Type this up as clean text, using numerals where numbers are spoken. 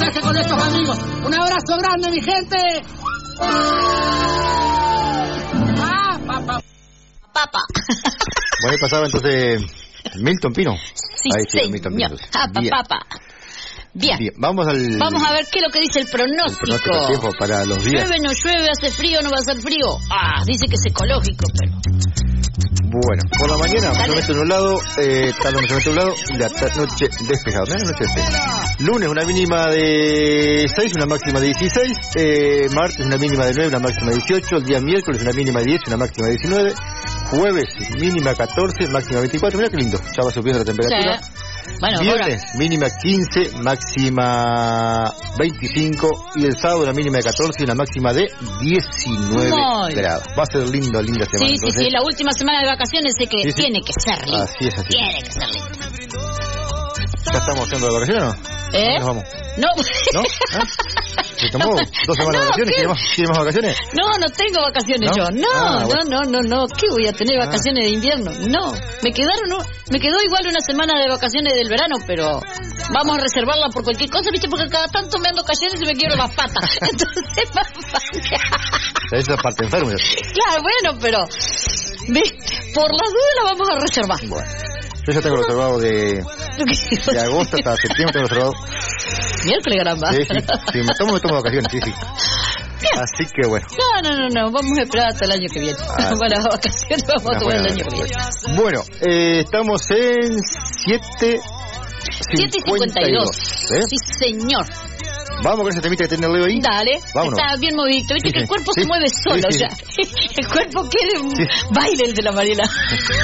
Con estos amigos. Un abrazo grande, mi gente. Papa. Bueno, ahí pasaba entonces Milton Pino. Sí, ahí sí, señor. Milton Pino. Papa. Bien. Vamos a ver qué es lo que dice el pronóstico. El pronóstico tiempo para los días. Llueve, no llueve, hace frío, no va a hacer frío. Dice que es ecológico, pero... Bueno, por la mañana, mayormente nublado, tarde mayormente nublado, la noche despejada. Noche despejada. Lunes, una mínima de 6, una máxima de 16. Martes, una mínima de 9, una máxima de 18. El día miércoles, una mínima de 10, una máxima de 19. Jueves, mínima 14, máxima 24. Mira qué lindo, ya va subiendo la temperatura. Sí. Bueno, viernes, mínima 15, máxima 25. Y el sábado, una mínima de 14 y una máxima de 19 grados. Va a ser linda semana. Sí, entonces. sí, la última semana de vacaciones sé que tiene que ser linda. Así es, así. Tiene que ser linda. ¿Ya estamos haciendo de vacaciones o no? ¿Nos vamos? No. ¿No? ¿Se tomó 2 semanas de vacaciones? ¿Quiere más vacaciones? No tengo vacaciones yo. No. ¿Qué voy a tener vacaciones de invierno? No. Me quedó igual una semana de vacaciones del verano, pero vamos a reservarla por cualquier cosa, ¿viste? Porque cada tanto me ando cayendo y se me quiebra las patas. Entonces, esa parte enferma. Claro, bueno, pero por las dudas la vamos a reservar. Bueno. Yo ya tengo reservado de agosto hasta septiembre, tengo reservado. Miércoles, caramba. Sí, me tomo vacaciones, sí. Así que bueno. No, vamos a esperar hasta el año que viene. Para las vacaciones vamos a tomar el año que viene. Bueno, estamos en 7:52. Sí, señor. Vamos con ese temita que tiene el Leo ahí. Dale, vámonos. Está bien movidito. Viste que el cuerpo se mueve solo ya. El cuerpo quiere un baile el de la Mariela.